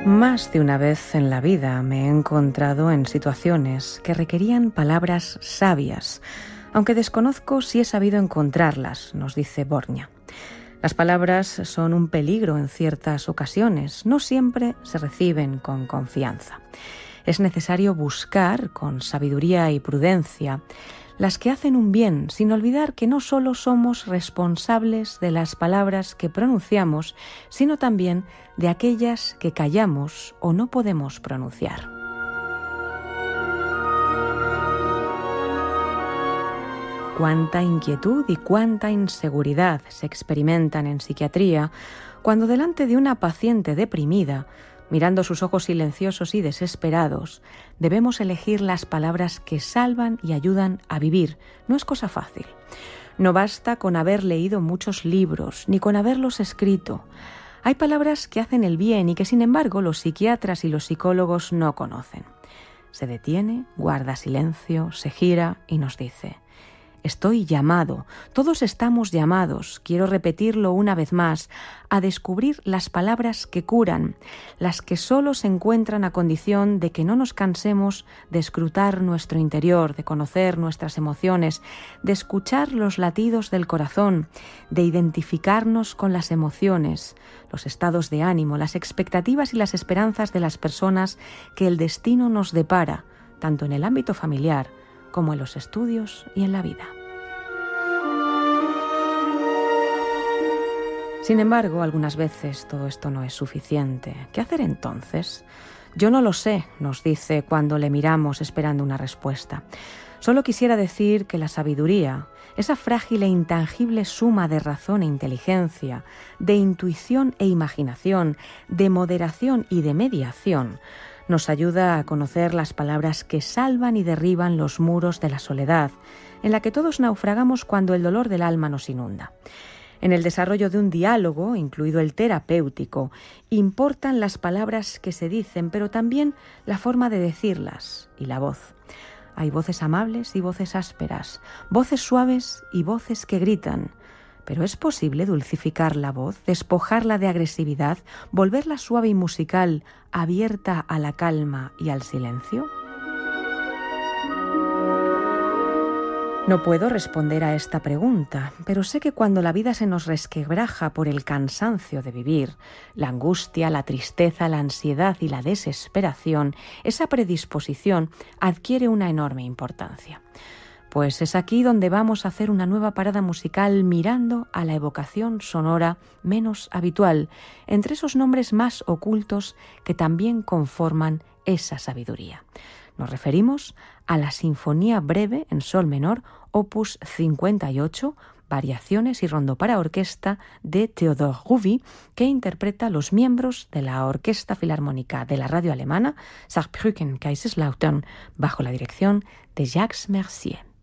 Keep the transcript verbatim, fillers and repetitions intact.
Más de una vez en la vida me he encontrado en situaciones que requerían palabras sabias, aunque desconozco si he sabido encontrarlas, nos dice Borña. Las palabras son un peligro en ciertas ocasiones, no siempre se reciben con confianza. Es necesario buscar, con sabiduría y prudencia, las que hacen un bien, sin olvidar que no solo somos responsables de las palabras que pronunciamos, sino también de aquellas que callamos o no podemos pronunciar. Cuánta inquietud y cuánta inseguridad se experimentan en psiquiatría cuando delante de una paciente deprimida, mirando sus ojos silenciosos y desesperados, debemos elegir las palabras que salvan y ayudan a vivir. No es cosa fácil. No basta con haber leído muchos libros, ni con haberlos escrito. Hay palabras que hacen el bien y que, sin embargo, los psiquiatras y los psicólogos no conocen. Se detiene, guarda silencio, se gira y nos dice: estoy llamado, todos estamos llamados, quiero repetirlo una vez más, a descubrir las palabras que curan, las que solo se encuentran a condición de que no nos cansemos de escrutar nuestro interior, de conocer nuestras emociones, de escuchar los latidos del corazón, de identificarnos con las emociones, los estados de ánimo, las expectativas y las esperanzas de las personas que el destino nos depara, tanto en el ámbito familiar como en los estudios y en la vida. Sin embargo, algunas veces todo esto no es suficiente. ¿Qué hacer entonces? Yo no lo sé, nos dice cuando le miramos esperando una respuesta. Solo quisiera decir que la sabiduría, esa frágil e intangible suma de razón e inteligencia, de intuición e imaginación, de moderación y de mediación, nos ayuda a conocer las palabras que salvan y derriban los muros de la soledad, en la que todos naufragamos cuando el dolor del alma nos inunda. En el desarrollo de un diálogo, incluido el terapéutico, importan las palabras que se dicen, pero también la forma de decirlas y la voz. Hay voces amables y voces ásperas, voces suaves y voces que gritan. ¿Pero es posible dulcificar la voz, despojarla de agresividad, volverla suave y musical, abierta a la calma y al silencio? No puedo responder a esta pregunta, pero sé que cuando la vida se nos resquebraja por el cansancio de vivir, la angustia, la tristeza, la ansiedad y la desesperación, esa predisposición adquiere una enorme importancia. Pues es aquí donde vamos a hacer una nueva parada musical mirando a la evocación sonora menos habitual, entre esos nombres más ocultos que también conforman esa sabiduría. Nos referimos a la Sinfonía Breve en Sol menor, opus cincuenta y ocho, Variaciones y Rondo para orquesta de Theodor Rouvi, que interpreta los miembros de la Orquesta Filarmónica de la radio alemana Saarbrücken-Kaiserslautern bajo la dirección de Jacques Mercier.